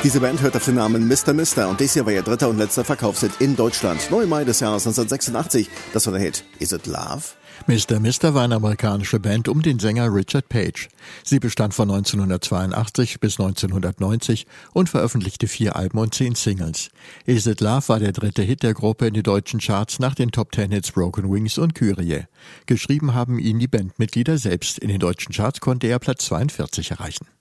Diese Band hört auf den Namen Mr. Mister und dies hier war ihr dritter und letzter Verkaufshit in Deutschland. 9. Mai des Jahres 1986, das war der Hit Is It Love? Mr. Mister war eine amerikanische Band um den Sänger Richard Page. Sie bestand von 1982 bis 1990 und veröffentlichte 4 Alben und 10 Singles. Is It Love war der dritte Hit der Gruppe in den deutschen Charts nach den Top 10 Hits Broken Wings und Kyrie. Geschrieben haben ihn die Bandmitglieder selbst. In den deutschen Charts konnte er Platz 42 erreichen.